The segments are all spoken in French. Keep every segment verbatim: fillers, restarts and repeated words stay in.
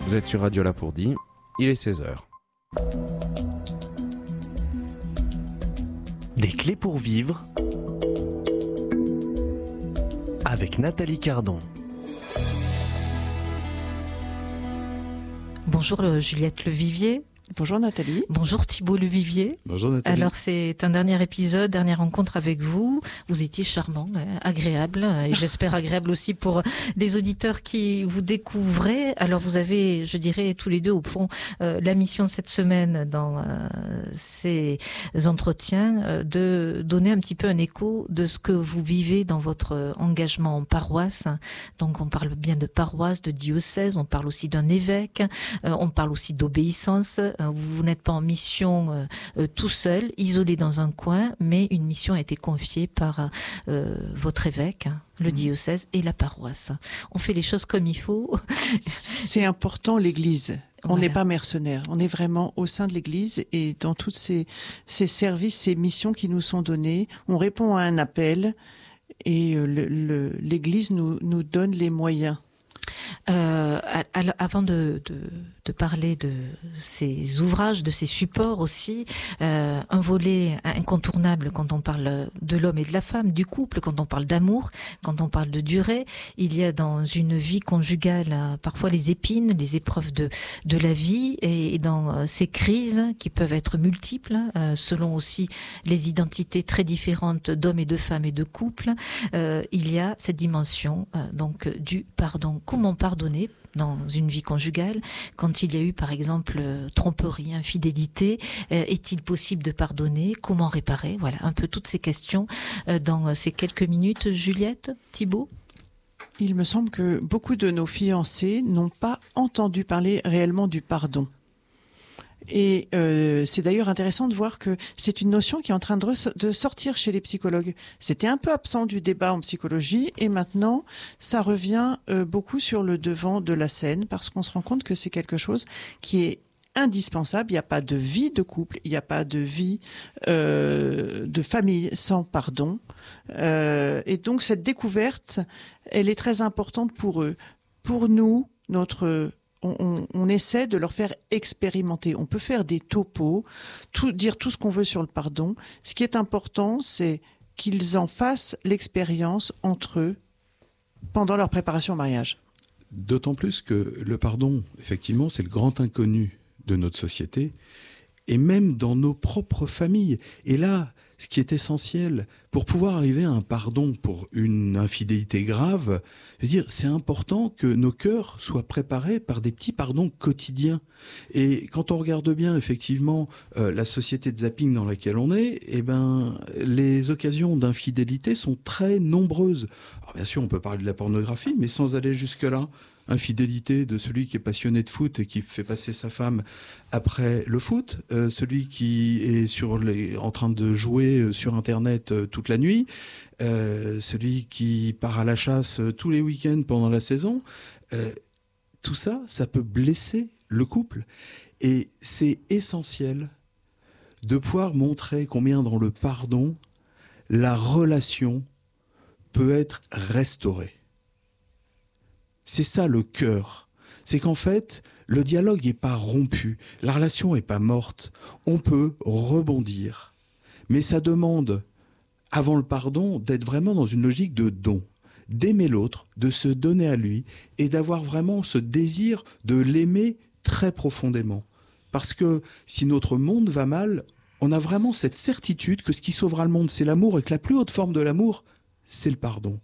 Vous êtes sur Radio Lapourdie, il est seize heures. Des clés pour vivre avec Nathalie Cardon. Bonjour euh, Juliette Levivier. Bonjour Nathalie. Bonjour Thibault Levivier. Bonjour Nathalie. Alors c'est un dernier épisode, dernière rencontre avec vous. Vous étiez charmant, hein, agréable, et j'espère agréable aussi pour les auditeurs qui vous découvraient. Alors vous avez, je dirais, tous les deux au fond, euh, la mission de cette semaine dans euh, ces entretiens euh, de donner un petit peu un écho de ce que vous vivez dans votre engagement en paroisse. Donc on parle bien de paroisse, de diocèse, on parle aussi d'un évêque, euh, on parle aussi d'obéissance. Vous n'êtes pas en mission euh, euh, tout seul, isolé dans un coin, mais une mission a été confiée par euh, votre évêque, hein, le diocèse et la paroisse. On fait les choses comme il faut. C'est important, l'Église. On Voilà. n'est pas mercenaires. On est vraiment au sein de l'Église et dans tous ces, ces services, ces missions qui nous sont données, on répond à un appel et euh, le, le, l'Église nous, nous donne les moyens. Euh, alors, avant de, de, de parler de ces ouvrages, de ces supports aussi, euh, un volet incontournable quand on parle de l'homme et de la femme, du couple, quand on parle d'amour, quand on parle de durée, il y a dans une vie conjugale euh, parfois les épines, les épreuves de, de la vie, et dans euh, ces crises qui peuvent être multiples, euh, selon aussi les identités très différentes d'hommes et de femmes et de couples, euh, il y a cette dimension euh, donc du pardon. Comment pardonner dans une vie conjugale quand il y a eu par exemple euh, tromperie, infidélité, euh, est-il possible de pardonner, comment réparer, voilà un peu toutes ces questions euh, dans ces quelques minutes. Juliette, Thibault. Il me semble que beaucoup de nos fiancés n'ont pas entendu parler réellement du pardon. Et euh, c'est d'ailleurs intéressant de voir que c'est une notion qui est en train de, re- de sortir chez les psychologues. C'était un peu absent du débat en psychologie et maintenant ça revient euh, beaucoup sur le devant de la scène parce qu'on se rend compte que c'est quelque chose qui est indispensable. Il n'y a pas de vie de couple, il n'y a pas de vie euh, de famille sans pardon. Euh, et donc cette découverte, elle est très importante pour eux. Pour nous, notre... On, on, on essaie de leur faire expérimenter. On peut faire des topos, tout, dire tout ce qu'on veut sur le pardon. Ce qui est important, c'est qu'ils en fassent l'expérience entre eux pendant leur préparation au mariage. D'autant plus que le pardon, effectivement, c'est le grand inconnu de notre société et même dans nos propres familles. Et là, ce qui est essentiel pour pouvoir arriver à un pardon pour une infidélité grave, je veux dire, c'est important que nos cœurs soient préparés par des petits pardons quotidiens. Et quand on regarde bien, effectivement, euh, la société de zapping dans laquelle on est, eh ben, les occasions d'infidélité sont très nombreuses. Alors bien sûr, on peut parler de la pornographie, mais sans aller jusque-là. Infidélité de celui qui est passionné de foot et qui fait passer sa femme après le foot, euh, celui qui est sur les, en train de jouer sur Internet euh, toute la nuit, euh, celui qui part à la chasse euh, tous les week-ends pendant la saison. Euh, tout ça, ça peut blesser le couple. Et c'est essentiel de pouvoir montrer combien dans le pardon, la relation peut être restaurée. C'est ça le cœur. C'est qu'en fait, le dialogue n'est pas rompu, la relation n'est pas morte. On peut rebondir. Mais ça demande, avant le pardon, d'être vraiment dans une logique de don, d'aimer l'autre, de se donner à lui et d'avoir vraiment ce désir de l'aimer très profondément. Parce que si notre monde va mal, on a vraiment cette certitude que ce qui sauvera le monde, c'est l'amour et que la plus haute forme de l'amour, c'est le pardon.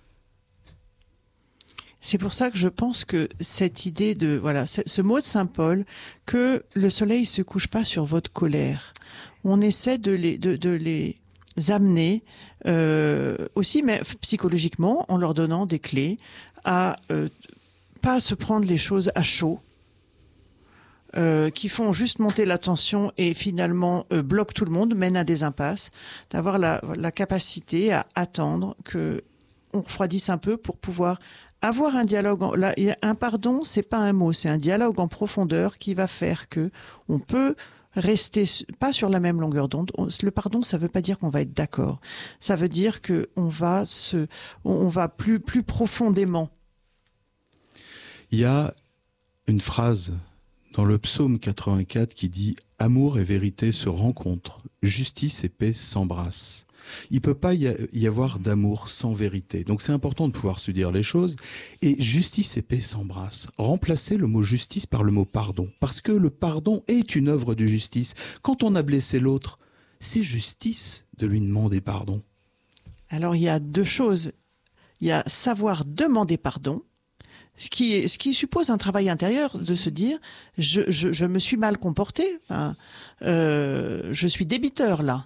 C'est pour ça que je pense que cette idée de, voilà, ce mot de Saint Paul, que le soleil se couche pas sur votre colère, on essaie de les, de, de les amener euh, aussi, mais psychologiquement, en leur donnant des clés à euh, pas se prendre les choses à chaud, euh, qui font juste monter la tension et finalement euh, bloquent tout le monde, mènent à des impasses, d'avoir la, la capacité à attendre que on refroidisse un peu pour pouvoir avoir un dialogue. En, là, un pardon, c'est pas un mot, c'est un dialogue en profondeur qui va faire que on peut rester pas sur la même longueur d'onde. Le pardon, ça veut pas dire qu'on va être d'accord. Ça veut dire que on va se, on va plus plus profondément. Il y a une phrase dans le psaume quatre-vingt-quatre qui dit « Amour et vérité se rencontrent, justice et paix s'embrassent ». Il ne peut pas y avoir d'amour sans vérité. Donc c'est important de pouvoir se dire les choses. Et justice et paix s'embrassent. Remplacez le mot justice par le mot pardon. Parce que le pardon est une œuvre de justice. Quand on a blessé l'autre, c'est justice de lui demander pardon. Alors il y a deux choses. Il y a savoir demander pardon, ce qui, est, ce qui suppose un travail intérieur de se dire je, je, je me suis mal comporté, enfin, euh, je suis débiteur là.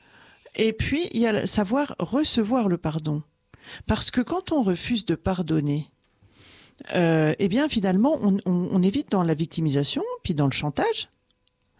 Et puis il y a savoir recevoir le pardon. Parce que quand on refuse de pardonner, euh, eh bien finalement on, on, on est vite dans la victimisation, puis dans le chantage. Combien ?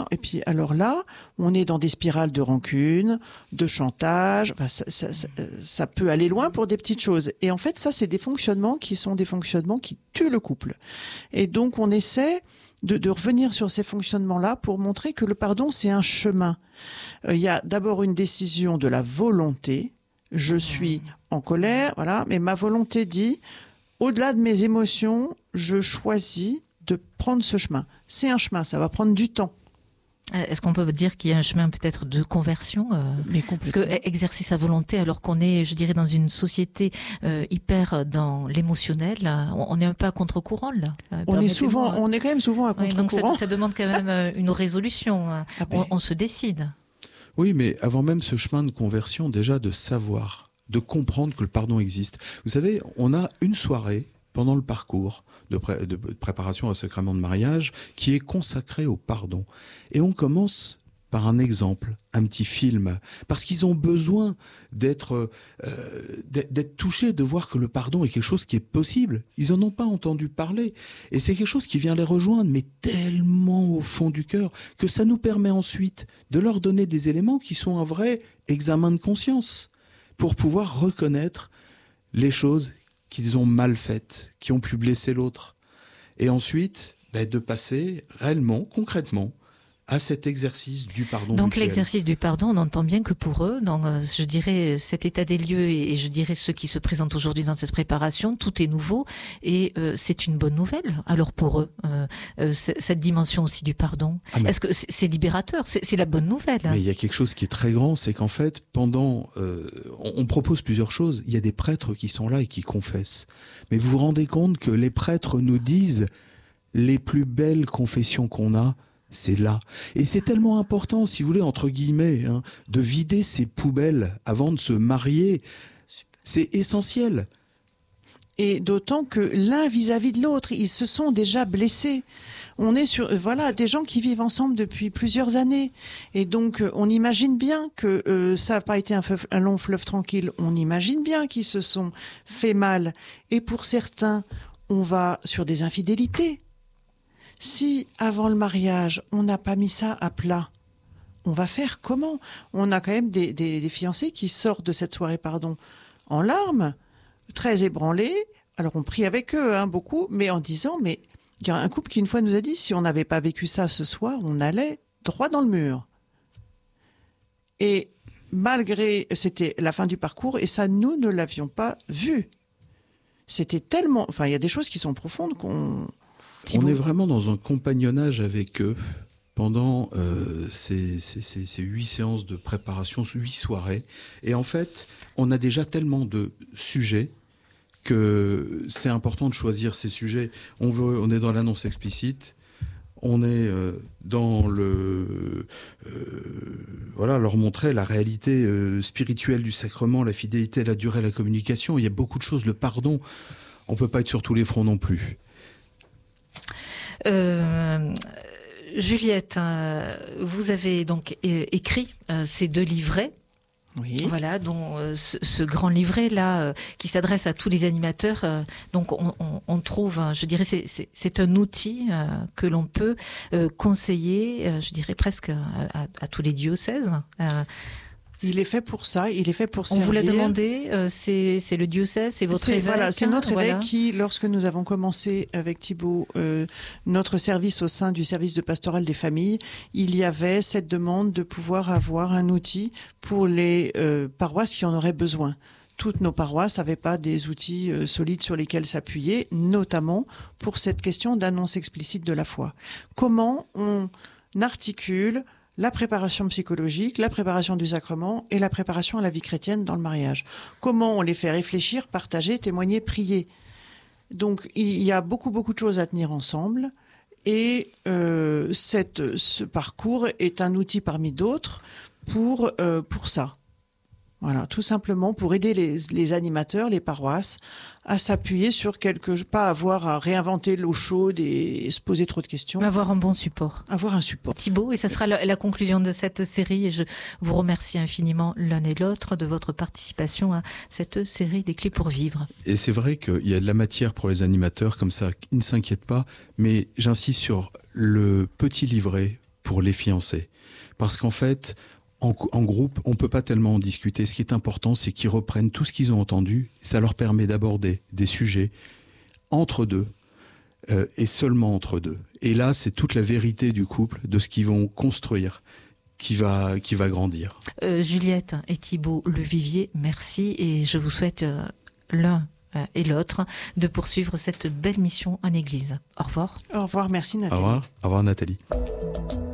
Et puis alors là, on est dans des spirales de rancune, de chantage. Enfin, ça, ça, ça, ça peut aller loin pour des petites choses. Et en fait, ça, c'est des fonctionnements qui sont des fonctionnements qui tuent le couple. Et donc, on essaie de, de revenir sur ces fonctionnements-là pour montrer que le pardon, c'est un chemin. Euh, il y a d'abord une décision de la volonté. Je suis en colère, voilà, mais ma volonté dit, au-delà de mes émotions, je choisis de prendre ce chemin. C'est un chemin, ça va prendre du temps. Est-ce qu'on peut dire qu'il y a un chemin peut-être de conversion euh, Mais Parce que exercer sa volonté alors qu'on est, je dirais, dans une société euh, hyper dans l'émotionnel, on est un peu à contre-courant là. On est souvent, on est quand même souvent à contre-courant. Oui, donc ça, ça demande quand même une résolution. Ah ben. on, on se décide. Oui, mais avant même ce chemin de conversion, déjà de savoir, de comprendre que le pardon existe. Vous savez, on a une soirée pendant le parcours de, pré- de préparation au sacrement de mariage, qui est consacré au pardon. Et on commence par un exemple, un petit film, parce qu'ils ont besoin d'être, euh, d'être touchés, de voir que le pardon est quelque chose qui est possible. Ils en ont pas entendu parler. Et c'est quelque chose qui vient les rejoindre, mais tellement au fond du cœur, que ça nous permet ensuite de leur donner des éléments qui sont un vrai examen de conscience, pour pouvoir reconnaître les choses qu'ils ont mal faites, qui ont pu blesser l'autre. Et ensuite, ben, de passer réellement, concrètement, à cet exercice du pardon. Donc mutuel. L'exercice du pardon, on entend bien que pour eux, dans, je dirais, cet état des lieux et, et je dirais ceux qui se présentent aujourd'hui dans cette préparation, tout est nouveau et euh, c'est une bonne nouvelle. Alors pour eux, euh, euh, cette dimension aussi du pardon, ah mais... est-ce que c'est, c'est libérateur ? c'est, c'est la bonne nouvelle. Mais il y a quelque chose qui est très grand, c'est qu'en fait, pendant, euh, on, on propose plusieurs choses. Il y a des prêtres qui sont là et qui confessent. Mais vous vous rendez compte que les prêtres nous disent les plus belles confessions qu'on a, c'est là. Et c'est tellement important, si vous voulez, entre guillemets, hein, de vider ces poubelles avant de se marier. C'est essentiel. Et d'autant que l'un vis-à-vis de l'autre, ils se sont déjà blessés. On est sur, voilà, des gens qui vivent ensemble depuis plusieurs années. Et donc, on imagine bien que euh, ça n'a pas été un, feu, un long fleuve tranquille. On imagine bien qu'ils se sont fait mal. Et pour certains, on va sur des infidélités. Si, avant le mariage, on n'a pas mis ça à plat, on va faire comment ? On a quand même des, des, des fiancés qui sortent de cette soirée, pardon, en larmes, très ébranlés. Alors, on prie avec eux, hein, beaucoup, mais en disant, mais il y a un couple qui, une fois, nous a dit, si on n'avait pas vécu ça ce soir, on allait droit dans le mur. Et malgré, c'était la fin du parcours, et ça, nous ne l'avions pas vu. C'était tellement, enfin, il y a des choses qui sont profondes qu'on... On est vraiment dans un compagnonnage avec eux pendant euh, ces, ces, ces, ces huit séances de préparation, huit soirées. Et en fait, on a déjà tellement de sujets que c'est important de choisir ces sujets. On veut, on est dans l'annonce explicite, on est euh, dans le... Euh, voilà, leur montrer la réalité euh, spirituelle du sacrement, la fidélité, la durée, la communication. Il y a beaucoup de choses, le pardon. On ne peut pas être sur tous les fronts non plus. Euh, Juliette, euh, vous avez donc é- écrit euh, ces deux livrets. Oui. Voilà, dont euh, ce, ce grand livret là euh, qui s'adresse à tous les animateurs. Euh, donc on, on, on trouve, euh, je dirais, c'est, c'est, c'est un outil euh, que l'on peut euh, conseiller, euh, je dirais presque à, à, à tous les diocèses. Euh, Il est fait pour ça, il est fait pour On servir. vous l'a demandé, euh, c'est, c'est le diocèse, c'est votre c'est, évêque. Voilà, c'est notre hein, évêque voilà. qui, lorsque nous avons commencé avec Thibaut euh, notre service au sein du service de pastoral des familles, il y avait cette demande de pouvoir avoir un outil pour les euh, paroisses qui en auraient besoin. toutes nos paroisses n'avaient pas des outils euh, solides sur lesquels s'appuyer, notamment pour cette question d'annonce explicite de la foi. Comment on articule la préparation psychologique, la préparation du sacrement et la préparation à la vie chrétienne dans le mariage? Comment on les fait réfléchir, partager, témoigner, prier? Donc il y a beaucoup beaucoup de choses à tenir ensemble. Et euh, cette, ce parcours est un outil parmi d'autres pour, euh, pour ça. Voilà, tout simplement pour aider les, les animateurs, les paroisses, à s'appuyer sur quelque... pas avoir à réinventer l'eau chaude et, et se poser trop de questions. Avoir un bon support. Avoir un support. Thibaut, et ça sera la, la conclusion de cette série. Et je vous remercie infiniment l'un et l'autre de votre participation à cette série des clés pour vivre. Et c'est vrai qu'il y a de la matière pour les animateurs, comme ça, ils ne s'inquiètent pas. Mais j'insiste sur le petit livret pour les fiancés. Parce qu'en fait... En, en groupe, on ne peut pas tellement en discuter. Ce qui est important, c'est qu'ils reprennent tout ce qu'ils ont entendu. Ça leur permet d'aborder des sujets entre deux euh, et seulement entre deux. Et là, c'est toute la vérité du couple, de ce qu'ils vont construire, qui va, qui va grandir. Euh, Juliette et Thibaut Levivier, merci. Et je vous souhaite euh, l'un euh, et l'autre de poursuivre cette belle mission en Église. Au revoir. Au revoir, merci Nathalie. Au revoir, au revoir Nathalie.